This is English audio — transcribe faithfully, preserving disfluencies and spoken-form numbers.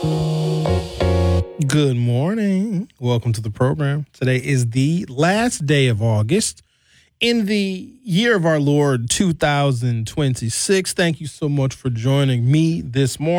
Good morning. Welcome to the program. Today is the last day of August in the year of our Lord two thousand twenty-six. Thank you so much for joining me this morning.